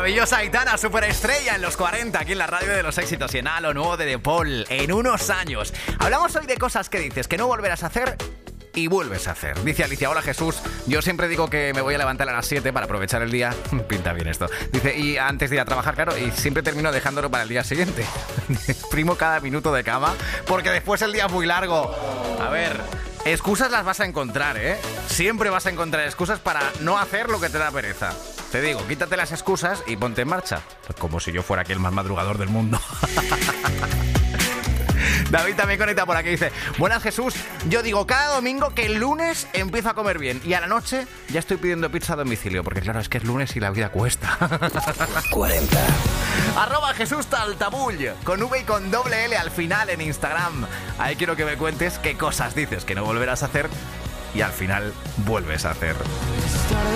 Maravillosa Aitana, superestrella en los 40, aquí en la radio de los éxitos y en lo nuevo de De Paul, en unos años. Hablamos hoy de cosas que dices que no volverás a hacer y vuelves a hacer. Dice Alicia, hola Jesús, yo siempre digo que me voy a levantar a las 7 para aprovechar el día. Pinta bien esto. Dice, y antes de ir a trabajar, claro, y siempre termino dejándolo para el día siguiente. Exprimo cada minuto de cama porque después el día es muy largo. A ver, excusas las vas a encontrar, ¿eh? Siempre vas a encontrar excusas para no hacer lo que te da pereza. Te digo, quítate las excusas y ponte en marcha. Como si yo fuera aquí el más madrugador del mundo. David también conecta por aquí, dice, buenas Jesús, yo digo cada domingo que el lunes empiezo a comer bien y a la noche ya estoy pidiendo pizza a domicilio, porque claro, es que es lunes y la vida cuesta. 40. @Jesús Taltabull, con V y con doble L al final en Instagram. Ahí quiero que me cuentes qué cosas dices que no volverás a hacer y al final vuelves a hacer.